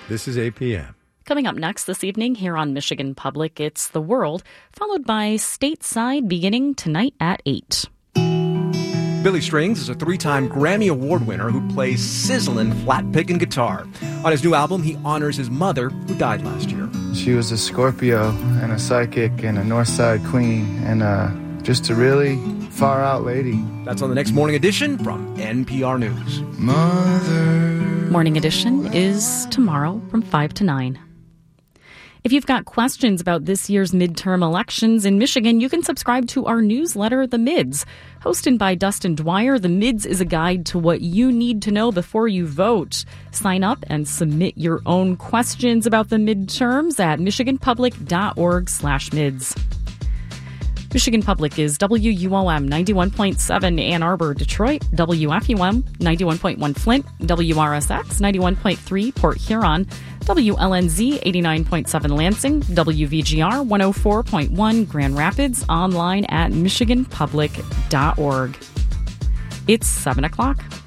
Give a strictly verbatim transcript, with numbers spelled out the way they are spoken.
This is A P M. Coming up next this evening here on Michigan Public, it's The World, followed by Stateside beginning tonight at eight. Billy Strings is a three-time Grammy Award winner who plays sizzling flat-picking guitar. On his new album, he honors his mother, who died last year. She was a Scorpio and a psychic and a Northside queen and uh, just a really far-out lady. That's on the next Morning Edition from N P R News. Mother. Morning Edition is tomorrow from five to nine. If you've got questions about this year's midterm elections in Michigan, you can subscribe to our newsletter, The Mids. Hosted by Dustin Dwyer, The Mids is a guide to what you need to know before you vote. Sign up and submit your own questions about the midterms at michiganpublic.org slash mids. Michigan Public is W U O M ninety-one point seven Ann Arbor, Detroit, W F U M ninety-one point one Flint, W R S X ninety-one point three Port Huron, W L N Z eighty-nine point seven Lansing, W V G R one oh four point one Grand Rapids, online at michigan public dot org. It's seven o'clock.